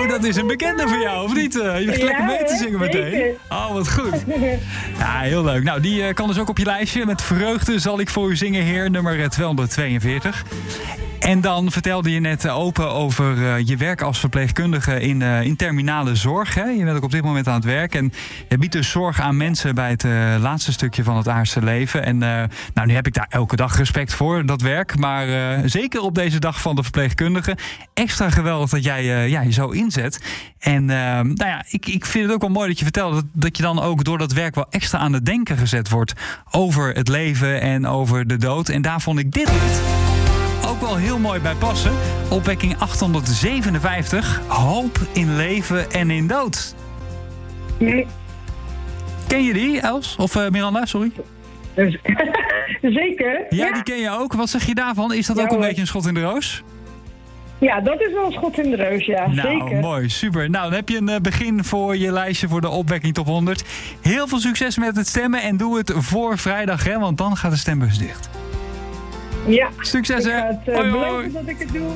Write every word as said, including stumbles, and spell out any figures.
Oh, dat is een bekende voor jou, of niet? Uh, je begint Ja, lekker mee te hè? zingen meteen. Zeker. Oh, wat goed. Ja, heel leuk. Nou, die uh, kan dus ook op je lijstje. Met vreugde zal ik voor u zingen, heer, nummer tweehonderdtweeënveertig. En dan vertelde je net open over uh, je werk als verpleegkundige in, uh, in terminale zorg. Hè? Je bent ook op dit moment aan het werk. En je biedt dus zorg aan mensen bij het uh, laatste stukje van het aardse leven. En uh, nou, nu heb ik daar elke dag respect voor, dat werk. Maar uh, zeker op deze dag van de verpleegkundige. Extra geweldig dat jij uh, ja, je zo inzet. En uh, nou ja, ik, ik vind het ook wel mooi dat je vertelt dat, dat je dan ook door dat werk wel extra aan het denken gezet wordt. Over het leven en over de dood. En daar vond ik dit lied ook wel heel mooi bij passen. Opwekking achthonderdzevenenvijftig. Hoop in leven en in dood. Nee. Ken je die, Els? Of uh, Miranda, sorry? Zeker. Ja, Ja, die ken je ook. Wat zeg je daarvan? Is dat Ja, ook een hoor. beetje een schot in de roos? ja, dat is wel een schot in de reus, ja. Nou, Zeker. mooi, super. Nou, dan heb je een uh, begin voor je lijstje voor de Opwekking Top honderd. Heel veel succes met het stemmen en doe het voor vrijdag, hè, want dan gaat de stembus dicht. Ja. Succes, Ik hè? ga het uh, Hoi, hoi. beloven dat ik het doe.